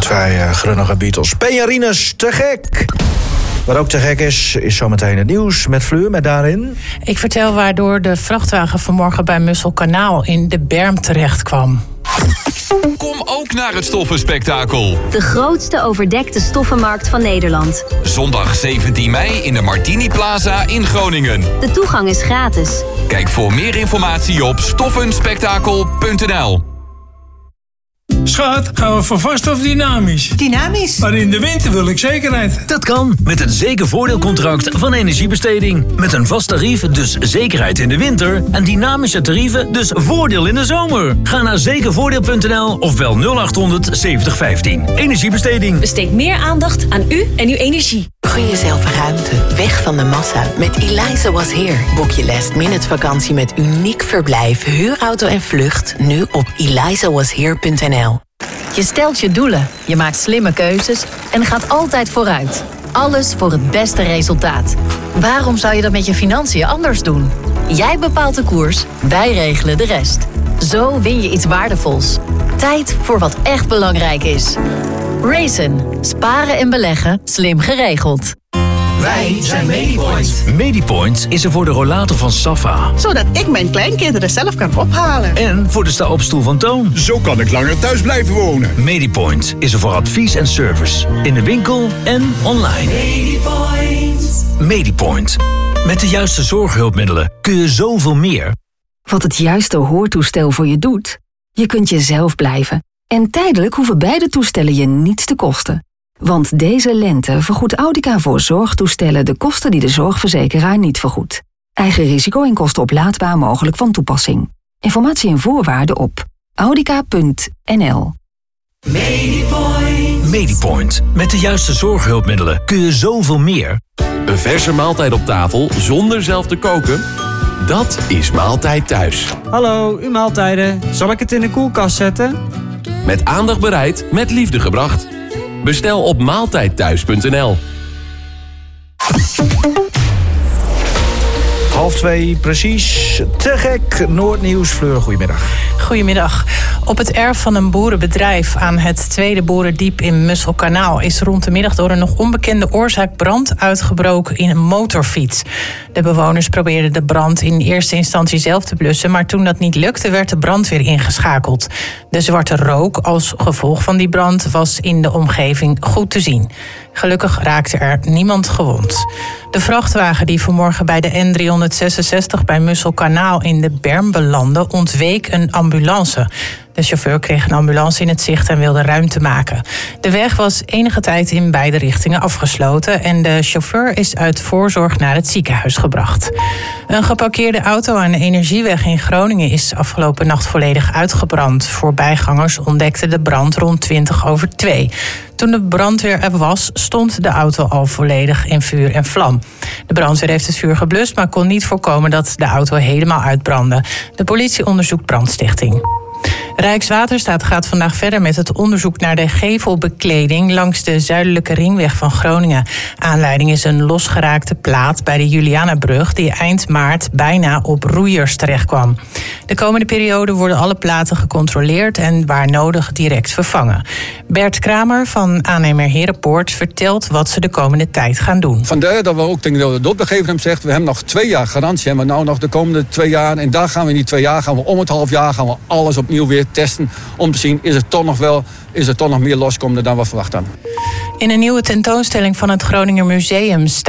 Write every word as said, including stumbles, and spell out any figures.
Vrij uh, grunnige Beatles. Peñarines, te gek! Wat ook te gek is, is zometeen het nieuws met Fleur, met daarin... Ik vertel waardoor de vrachtwagen vanmorgen bij Musselkanaal in de berm terecht kwam. Kom ook naar het Stoffenspektakel. De grootste overdekte stoffenmarkt van Nederland. Zondag zeventien mei in de Martini Plaza in Groningen. De toegang is gratis. Kijk voor meer informatie op stoffenspektakel punt n l. Schat, gaan we voor vast of dynamisch? Dynamisch. Maar in de winter wil ik zekerheid. Dat kan met het zekervoordeelcontract van Energiebesteding. Met een vast tarief, dus zekerheid in de winter. En dynamische tarieven, dus voordeel in de zomer. Ga naar zekervoordeel punt n l of bel nul acht honderd zeventig vijftien. Energiebesteding. Besteed meer aandacht aan u en uw energie. Gun jezelf ruimte, weg van de massa. Met Eliza Was Here. Boek je last minute vakantie met uniek verblijf, huurauto en vlucht nu op eliza was here punt n l. Je stelt je doelen, je maakt slimme keuzes en gaat altijd vooruit. Alles voor het beste resultaat. Waarom zou je dat met je financiën anders doen? Jij bepaalt de koers, wij regelen de rest. Zo win je iets waardevols. Tijd voor wat echt belangrijk is. Raisin. Sparen en beleggen, slim geregeld. Wij zijn Medipoint. Medipoint is er voor de rollator van Safa. Zodat ik mijn kleinkinderen zelf kan ophalen. En voor de sta-opstoel van Toon. Zo kan ik langer thuis blijven wonen. Medipoint is er voor advies en service. In de winkel en online. Medipoint. Medipoint. Met de juiste zorghulpmiddelen kun je zoveel meer. Wat het juiste hoortoestel voor je doet? Je kunt jezelf blijven. En tijdelijk hoeven beide toestellen je niets te kosten. Want deze lente vergoedt Audica voor zorgtoestellen de kosten die de zorgverzekeraar niet vergoedt. Eigen risico en kosten oplaadbaar mogelijk van toepassing. Informatie en voorwaarden op audica punt n l. Medipoint. Medipoint. Met de juiste zorghulpmiddelen kun je zoveel meer. Een verse maaltijd op tafel zonder zelf te koken? Dat is Maaltijd Thuis. Hallo, uw maaltijden. Zal ik het in de koelkast zetten? Met aandacht bereid, met liefde gebracht. Bestel op maaltijdthuis punt n l. Half twee, precies. Te gek. Noordnieuws. Fleur, goedemiddag. Goedemiddag. Op het erf van een boerenbedrijf aan het Tweede Boerendiep in Musselkanaal is rond de middag door een nog onbekende oorzaak brand uitgebroken in een motorfiets. De bewoners probeerden de brand in eerste instantie zelf te blussen, maar toen dat niet lukte werd de brandweer ingeschakeld. De zwarte rook als gevolg van die brand was in de omgeving goed te zien. Gelukkig raakte er niemand gewond. De vrachtwagen die vanmorgen bij de N driehonderdzesenzestig bij Musselkanaal in de berm belandde, ontweek een ambulance. De chauffeur kreeg een ambulance in het zicht en wilde ruimte maken. De weg was enige tijd in beide richtingen afgesloten en de chauffeur is uit voorzorg naar het ziekenhuis gebracht. Een geparkeerde auto aan de Energieweg in Groningen is afgelopen nacht volledig uitgebrand. Voorbijgangers ontdekten de brand rond twintig over twee. Toen de brandweer er was, stond de auto al volledig in vuur en vlam. De brandweer heeft het vuur geblust, maar kon niet voorkomen dat de auto helemaal uitbrandde. De politie onderzoekt brandstichting. Rijkswaterstaat gaat vandaag verder met het onderzoek naar de gevelbekleding langs de zuidelijke ringweg van Groningen. Aanleiding is een losgeraakte plaat bij de Julianabrug die eind maart bijna op roeiers terechtkwam. De komende periode worden alle platen gecontroleerd en waar nodig direct vervangen. Bert Kramer van aannemer Herenpoort vertelt wat ze de komende tijd gaan doen. Vandaar dat we ook denk dat de opdrachtgever hem zegt, we hebben nog twee jaar garantie. Hebben we nou nog de komende twee jaar en daar gaan we in die twee jaar gaan we om het half jaar gaan we alles opnieuw weer testen om te zien, is het toch nog wel, is er toch nog meer loskomende dan we verwacht hadden. In een nieuwe tentoonstelling van het Groninger Museum